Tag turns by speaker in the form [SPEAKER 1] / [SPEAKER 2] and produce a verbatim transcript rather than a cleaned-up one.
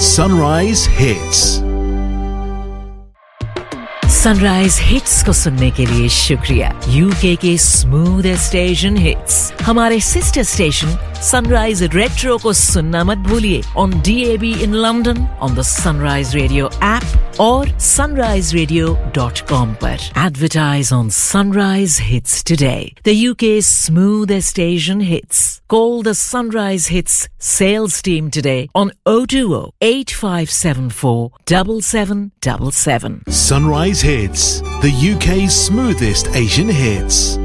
[SPEAKER 1] Sunrise Hits.
[SPEAKER 2] Sunrise hits को सुनने के लिए शुक्रिया। यूके के स्मूथेस्ट एशियन हिट्स हमारे सिस्टर स्टेशन सनराइज रेट्रो को सुनना मत भूलिए on D A B in London, on the sunrise radio app और सनराइज रेडियो डॉट कॉम पर। Advertise on sunrise hits today, the UK's smoothest Asian hits. Call the Sunrise Hits sales team today on oh two oh, eight five seven four, seven seven seven seven.
[SPEAKER 1] Sunrise Hits, the U K's smoothest Asian hits.